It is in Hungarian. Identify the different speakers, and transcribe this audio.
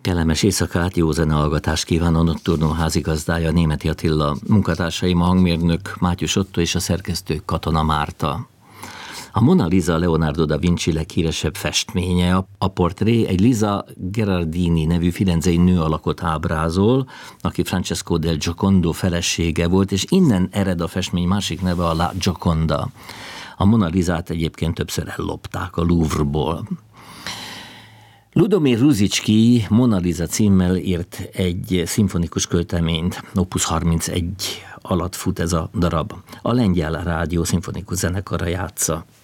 Speaker 1: Kellemes éjszakát, jó zenehallgatást kíván a Nocturno házigazdája, Németi Attila, munkatársaim a hangmérnök Mátyus Otto és a szerkesztő Katona Márta. A Mona Lisa Leonardo da Vinci leghíresebb festménye. A portré egy Lisa Gherardini nevű firenzei nő alakot ábrázol, aki Francesco del Giocondo felesége volt, és innen ered a festmény másik neve, a La Gioconda. A Mona Lisát egyébként többször ellopták a Louvre-ból. Ludomir Ruzicki Mona Lisa címmel írt egy szimfonikus költeményt, Opus 31 alatt fut ez a darab. A Lengyel Rádió szimfonikus zenekara játsza.